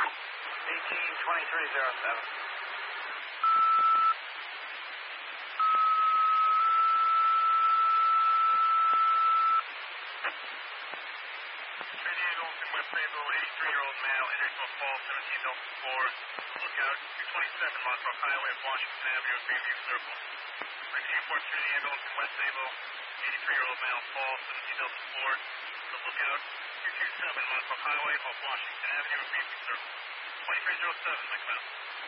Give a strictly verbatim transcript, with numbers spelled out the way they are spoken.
eighteen twenty-three oh seven. Trinity Eagles in West Fayetteville, eighty-three-year-old male, entering from Falls, seventeen Delta four. Lookout, two twenty-seven Montauk Highway, Washington Avenue, Greenview Circle. Repeat report, Trinity Ambulance in West Fayetteville, eighty-three-year-old male, Falls, seventeen Delta four. So lookout, two twenty-seven Montauk Highway, off Washington Avenue, Greenview Circle. twenty-three oh seven, Mike Mountain.